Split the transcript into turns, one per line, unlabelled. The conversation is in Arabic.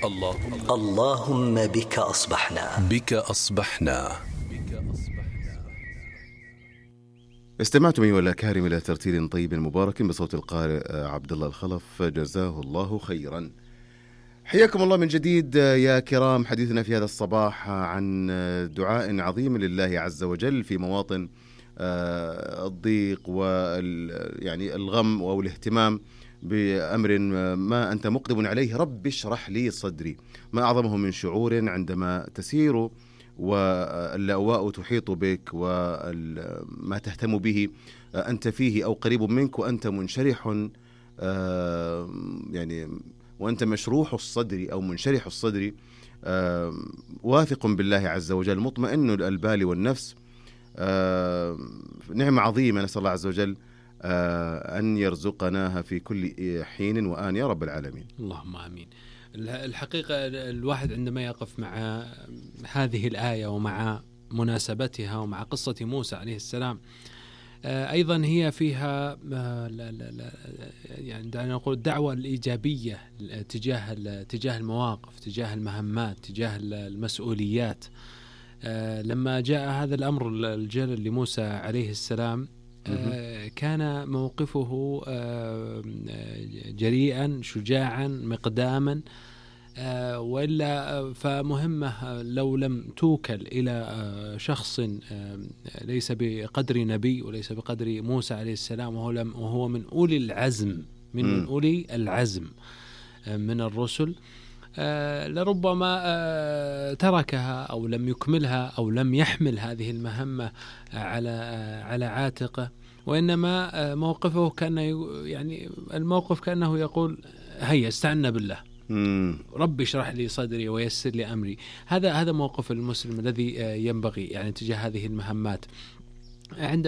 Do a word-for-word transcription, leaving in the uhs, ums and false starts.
اللهم
اللهم بك أصبحنا
بك أصبحنا.
استمعتم أيها الأكارم إلى ترتيل طيب مبارك بصوت القارئ عبد الله الخلف، جزاه الله خيرا. حياكم الله من جديد يا كرام. حديثنا في هذا الصباح عن دعاء عظيم لله عز وجل في مواطن الضيق وال يعني الغم أو الاهتمام بأمر ما أنت مقدم عليه. رب اشرح لي صدري. ما أعظمه من شعور عندما تسير واللأواء تحيط بك وما تهتم به أنت فيه أو قريب منك وأنت منشرح يعني وأنت مشروح الصدر أو منشرح الصدر، واثق بالله عز وجل، مطمئن البال والنفس. نعمة عظيمة، نسأل الله عز وجل أن يرزقناها في كل حين وآن يا رب العالمين.
اللهم آمين. الحقيقة الواحد عندما يقف مع هذه الآية ومع مناسبتها ومع قصة موسى عليه السلام، أيضا هي فيها لا لا لا يعني دعنا نقول الدعوة الإيجابية تجاه تجاه المواقف، تجاه المهمات، تجاه المسؤوليات. لما جاء هذا الأمر الجلل لموسى عليه السلام، كان موقفه جريئا شجاعا مقداما، وإلا فمهمة لو لم توكل إلى شخص ليس بقدر نبي وليس بقدر موسى عليه السلام، وهو, لم وهو من أولي العزم من, من أولي العزم من الرسل، لربما تركها أو لم يكملها أو لم يحمل هذه المهمة على على عاتقه، وإنما موقفه كان يعني الموقف كأنه يقول هيا استعنا بالله، رب اشرح لي صدري ويسر لي أمري. هذا هذا موقف المسلم الذي ينبغي يعني تجاه هذه المهمات. عند